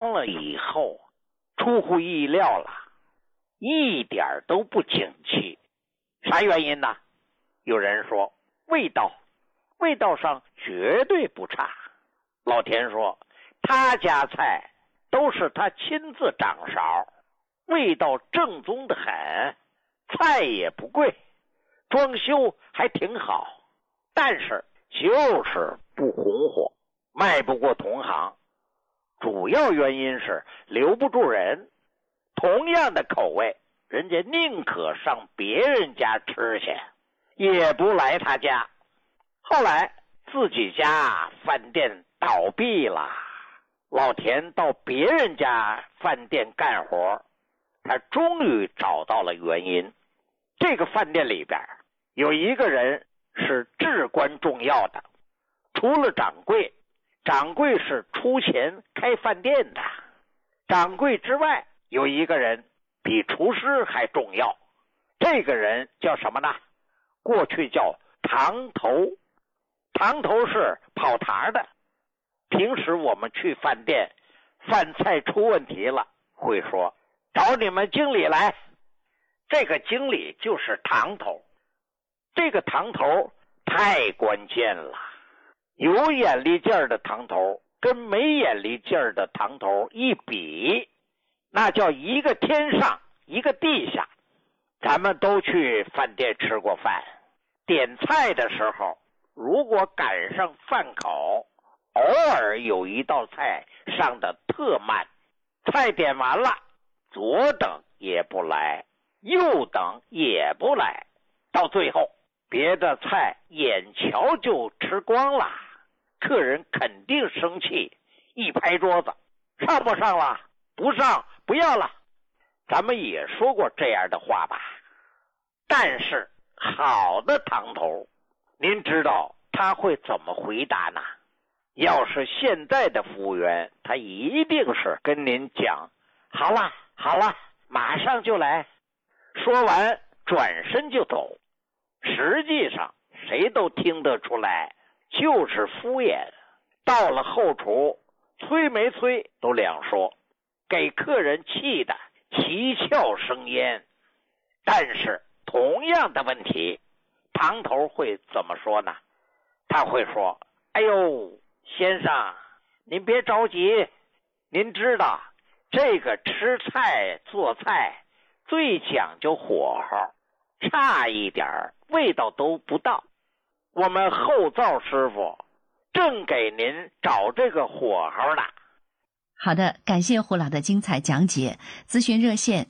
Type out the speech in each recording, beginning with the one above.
商了以后，出乎意料了，一点都不景气。啥原因呢？有人说味道上绝对不差。老田说他家菜都是他亲自掌勺，味道正宗的很，菜也不贵，装修还挺好，但是就是不红火，卖不过同行。主要原因是留不住人，同样的口味，人家宁可上别人家吃去，也不来他家。后来自己家饭店倒闭了，老田到别人家饭店干活，他终于找到了原因。这个饭店里边有一个人是至关重要的，除了掌柜，掌柜是出钱开饭店的，掌柜之外有一个人比厨师还重要，这个人叫什么呢？过去叫堂头。堂头是跑堂的，平时我们去饭店，饭菜出问题了，会说找你们经理来。这个经理就是堂头。这个堂头太关键了，有眼力劲儿的堂头跟没眼力劲儿的堂头一比，那叫一个天上一个地下。咱们都去饭店吃过饭，点菜的时候如果赶上饭口，偶尔有一道菜上的特慢，菜点完了，左等也不来，右等也不来，到最后别的菜眼瞧就吃光了，客人肯定生气，一拍桌子，上不上了？不上，不要了。咱们也说过这样的话吧。但是好的堂头，您知道他会怎么回答呢？要是现在的服务员，他一定是跟您讲，好了好了，马上就来，说完转身就走。实际上谁都听得出来，就是敷衍。到了后厨，催没催都两说，给客人气得七窍生烟。但是同样的问题，堂头会怎么说呢？他会说，哎呦，先生，您别着急，您知道这个吃菜做菜最讲究火候，差一点味道都不到，我们后灶师傅正给您找这个火候呢。 好的，感谢胡老的精彩讲解。咨询热线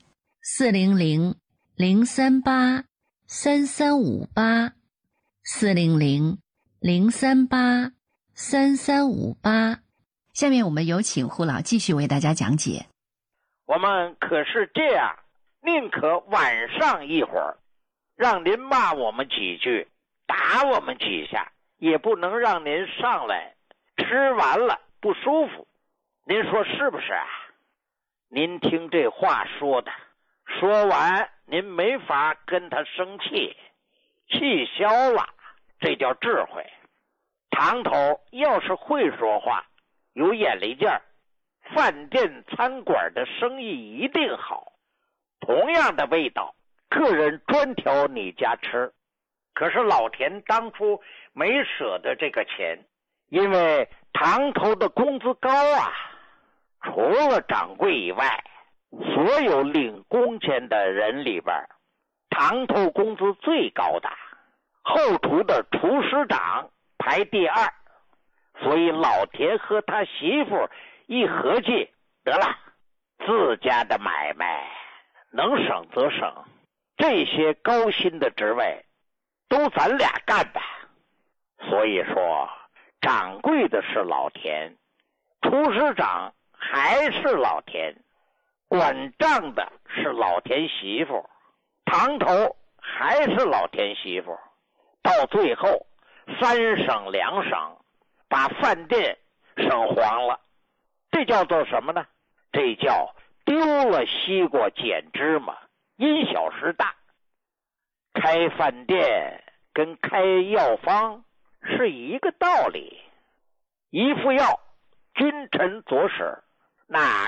400-038-3358 400-038-3358。下面我们有请胡老继续为大家讲解。 我们可是这样，宁可晚上一会儿，让您骂我们几句，打我们几下，也不能让您上来吃完了不舒服。您说是不是啊？您听这话说的，说完您没法跟他生气，气消了，这叫智慧。堂头要是会说话，有眼力劲儿，饭店餐馆的生意一定好。同样的味道，客人专挑你家吃。可是老田当初没舍得这个钱，因为堂头的工资高啊，除了掌柜以外，所有领工钱的人里边，堂头工资最高的，后厨的厨师长排第二。所以老田和他媳妇一合计，得了，自家的买卖能省则省，这些高薪的职位都咱俩干吧。所以说掌柜的是老田，厨师长还是老田，管账的是老田媳妇，堂头还是老田媳妇。到最后3省2省，把饭店省黄了。这叫做什么呢？这叫丢了西瓜捡芝麻，因小失大。开饭店跟开药方是一个道理，一副药君臣佐使，哪